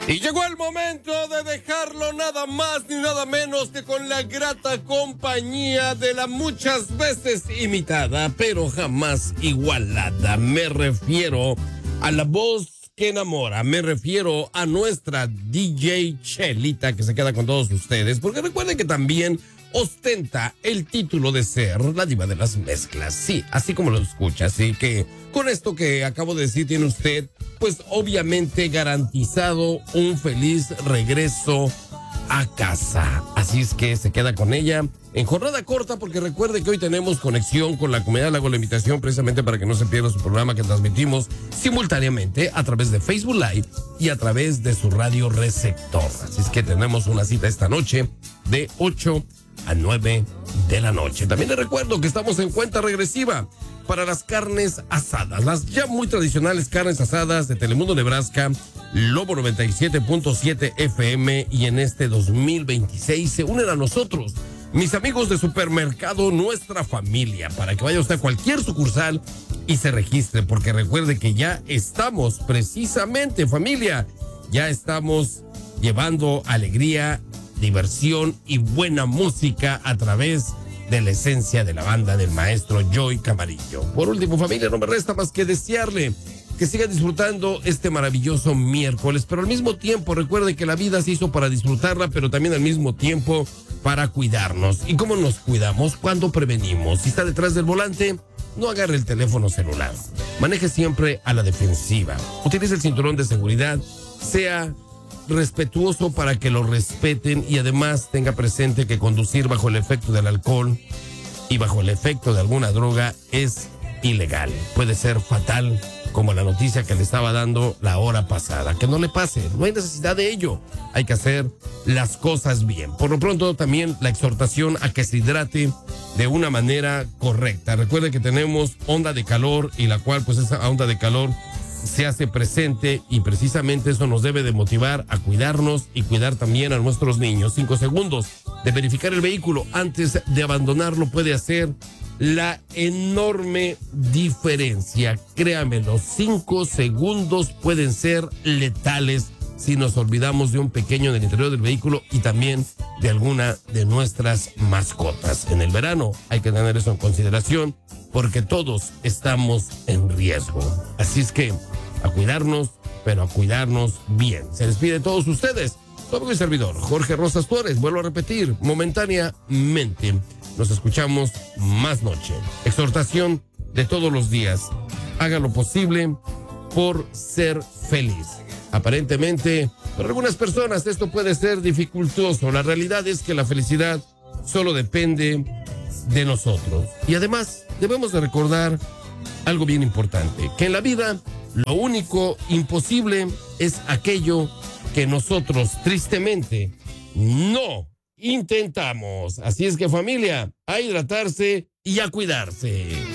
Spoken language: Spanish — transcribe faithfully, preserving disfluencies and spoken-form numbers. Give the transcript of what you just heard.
Y llegó el momento de dejarlo nada más ni nada menos que con la grata compañía de la muchas veces imitada, pero jamás igualada. Me refiero a la voz que enamora, me refiero a nuestra D J Chelita, que se queda con todos ustedes, porque recuerden que también ostenta el título de ser la diva de las mezclas. Sí, así como lo escucha. Así que con esto que acabo de decir tiene usted, pues obviamente garantizado un feliz regreso a casa. Así es que se queda con ella en jornada corta, porque recuerde que hoy tenemos conexión con la comunidad. Le hago la invitación precisamente para que no se pierda su programa que transmitimos simultáneamente a través de Facebook Live y a través de su radio receptor. Así es que tenemos una cita esta noche de ocho a nueve de la noche. También les recuerdo que estamos en cuenta regresiva para las carnes asadas, las ya muy tradicionales carnes asadas de Telemundo Nebraska, Lobo noventa y siete punto siete F M, y en este dos mil veintiséis se unen a nosotros mis amigos de Supermercado Nuestra Familia, para que vaya usted a cualquier sucursal y se registre, porque recuerde que ya estamos precisamente, familia, ya estamos llevando alegría, diversión y buena música a través de la esencia de la banda del maestro Joy Camarillo. Por último, familia, no me resta más que desearle que siga disfrutando este maravilloso miércoles, pero al mismo tiempo recuerde que la vida se hizo para disfrutarla, pero también al mismo tiempo para cuidarnos. ¿Y cómo nos cuidamos? Cuando prevenimos. Si está detrás del volante, no agarre el teléfono celular. Maneje siempre a la defensiva. Utilice el cinturón de seguridad. Sea respetuoso para que lo respeten, y además tenga presente que conducir bajo el efecto del alcohol y bajo el efecto de alguna droga es ilegal. Puede ser fatal, como la noticia que le estaba dando la hora pasada. Que no le pase, no hay necesidad de ello. Hay que hacer las cosas bien. Por lo pronto, también la exhortación a que se hidrate de una manera correcta. Recuerde que tenemos onda de calor, y la cual, pues esa onda de calor se hace presente, y precisamente eso nos debe de motivar a cuidarnos y cuidar también a nuestros niños. Cinco segundos de verificar el vehículo antes de abandonarlo puede hacer la enorme diferencia. Créame, los cinco segundos pueden ser letales si nos olvidamos de un pequeño en el interior del vehículo y también de alguna de nuestras mascotas. En el verano hay que tener eso en consideración, porque todos estamos en riesgo. Así es que a cuidarnos, pero a cuidarnos bien. Se despide de todos ustedes su amigo y servidor, Jorge Rosas Torres. Vuelvo a repetir, momentáneamente. Nos escuchamos más noche. Exhortación de todos los días. Haga lo posible por ser feliz. Aparentemente, para algunas personas esto puede ser dificultoso. La realidad es que la felicidad solo depende de nosotros. Y además, debemos de recordar algo bien importante, que en la vida lo único imposible es aquello que nosotros tristemente no intentamos. Así es que, familia, a hidratarse y a cuidarse.